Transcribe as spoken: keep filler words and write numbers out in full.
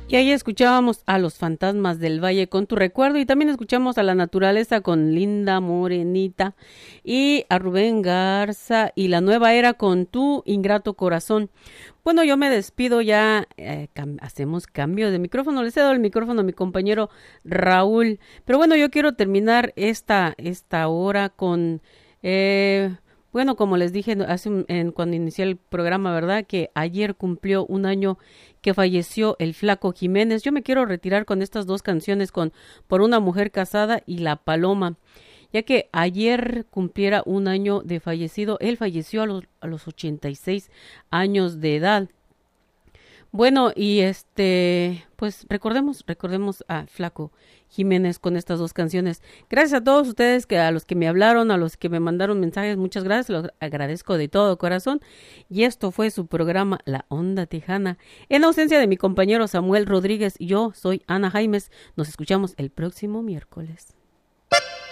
Y ahí escuchábamos a los Fantasmas del Valle con Tu Recuerdo y también escuchamos a La Naturaleza con Linda Morenita y a Rubén Garza y La Nueva Era con Tu Ingrato Corazón. Bueno, yo me despido ya, eh, cam- hacemos cambio de micrófono, le cedo el micrófono a mi compañero Raúl, pero bueno, yo quiero terminar esta, esta hora con... Eh, bueno, como les dije hace un- en, cuando inicié el programa, ¿verdad? Que ayer cumplió un año que falleció el Flaco Jiménez. Yo me quiero retirar con estas dos canciones, con Por una mujer casada y La Paloma, ya que ayer cumpliera un año de fallecido. Él falleció a los, a los ochenta y seis años de edad. Bueno, y este, pues recordemos, recordemos a Flaco Jiménez con estas dos canciones. Gracias a todos ustedes, que a los que me hablaron, a los que me mandaron mensajes, muchas gracias, los agradezco de todo corazón. Y esto fue su programa La Onda Tejana. En ausencia de mi compañero Samuel Rodríguez, yo soy Ana Jaimes. Nos escuchamos el próximo miércoles.